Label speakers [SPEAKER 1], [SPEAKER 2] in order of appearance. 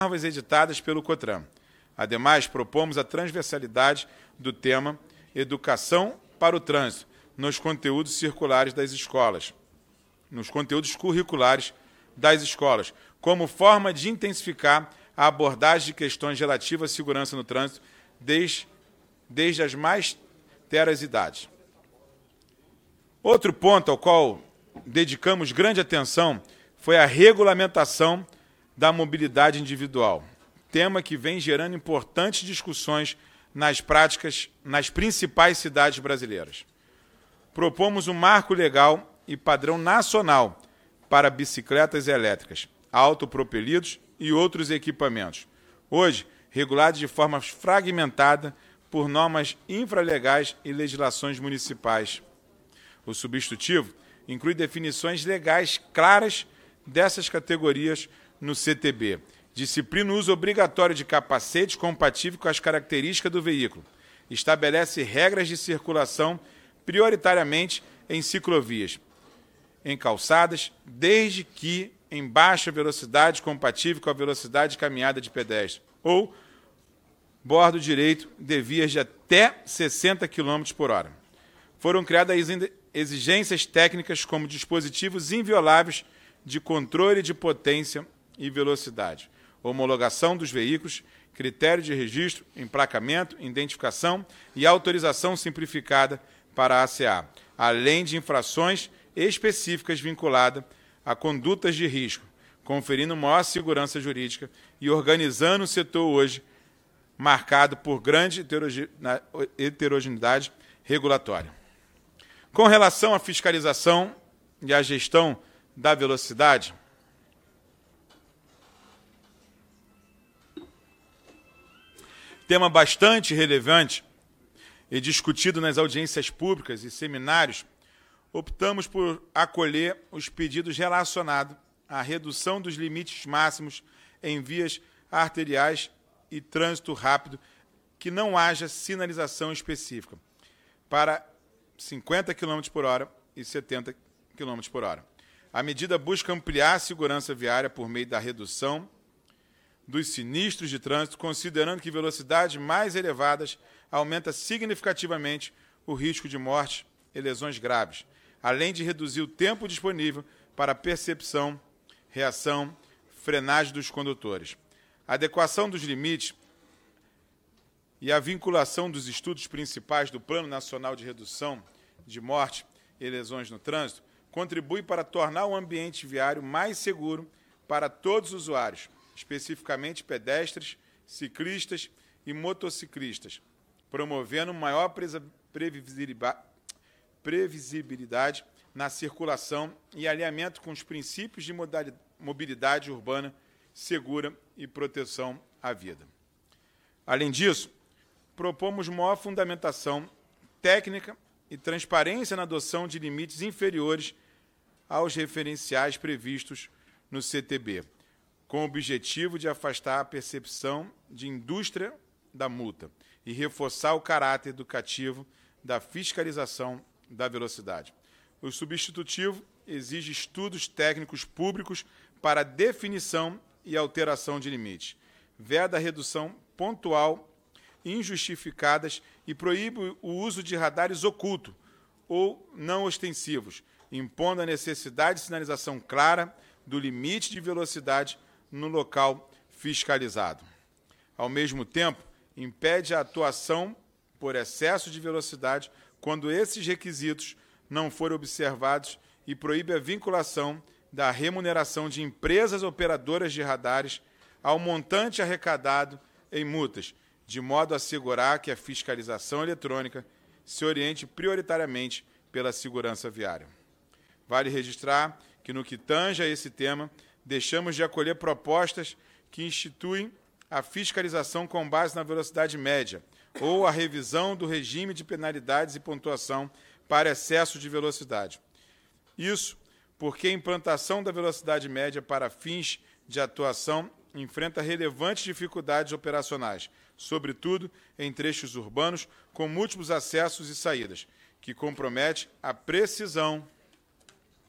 [SPEAKER 1] normas editadas pelo COTRAN. Ademais, propomos a transversalidade do tema Educação para o Trânsito nos conteúdos circulares das escolas, nos conteúdos curriculares das escolas, como forma de intensificar a abordagem de questões relativas à segurança no trânsito desde as mais teras idades. Outro ponto ao qual dedicamos grande atenção foi a regulamentação da mobilidade individual, tema que vem gerando importantes discussões nas práticas nas principais cidades brasileiras. Propomos um marco legal e padrão nacional para bicicletas elétricas, autopropelidos e outros equipamentos, hoje regulados de forma fragmentada por normas infralegais e legislações municipais. O substitutivo inclui definições legais claras dessas categorias no CTB. Disciplina o uso obrigatório de capacete compatível com as características do veículo. Estabelece regras de circulação prioritariamente em ciclovias, em calçadas, desde que em baixa velocidade compatível com a velocidade de caminhada de pedestre, ou bordo direito de vias de até 60 km por hora. Foram criadas exigências técnicas como dispositivos invioláveis de controle de potência e velocidade, homologação dos veículos, critério de registro, emplacamento, identificação e autorização simplificada para a ACA, além de infrações específicas vinculadas a condutas de risco, conferindo maior segurança jurídica e organizando o setor hoje marcado por grande heterogeneidade regulatória. Com relação à fiscalização e à gestão da velocidade, tema bastante relevante e discutido nas audiências públicas e seminários, optamos por acolher os pedidos relacionados à redução dos limites máximos em vias arteriais e trânsito rápido, que não haja sinalização específica, para 50 km por hora e 70 km por hora. A medida busca ampliar a segurança viária por meio da redução dos sinistros de trânsito, considerando que velocidades mais elevadas aumenta significativamente o risco de morte e lesões graves, além de reduzir o tempo disponível para percepção, reação, frenagem dos condutores. A adequação dos limites e a vinculação dos estudos principais do Plano Nacional de Redução de Morte e Lesões no Trânsito contribui para tornar o ambiente viário mais seguro para todos os usuários, especificamente pedestres, ciclistas e motociclistas, promovendo maior previsibilidade na circulação e alinhamento com os princípios de mobilidade urbana segura e proteção à vida. Além disso, propomos maior fundamentação técnica e transparência na adoção de limites inferiores aos referenciais previstos no CTB, com o objetivo de afastar a percepção de indústria da multa e reforçar o caráter educativo da fiscalização da velocidade. O substitutivo exige estudos técnicos públicos para definição e alteração de limites, veda a redução pontual injustificadas e proíbe o uso de radares ocultos ou não ostensivos, impondo a necessidade de sinalização clara do limite de velocidade no local fiscalizado. Ao mesmo tempo, impede a atuação por excesso de velocidade quando esses requisitos não forem observados e proíbe a vinculação da remuneração de empresas operadoras de radares ao montante arrecadado em multas, de modo a assegurar que a fiscalização eletrônica se oriente prioritariamente pela segurança viária. Vale registrar que, no que tange a esse tema, deixamos de acolher propostas que instituem a fiscalização com base na velocidade média ou a revisão do regime de penalidades e pontuação para excesso de velocidade. Isso porque a implantação da velocidade média para fins de atuação enfrenta relevantes dificuldades operacionais, sobretudo em trechos urbanos com múltiplos acessos e saídas, que compromete a precisão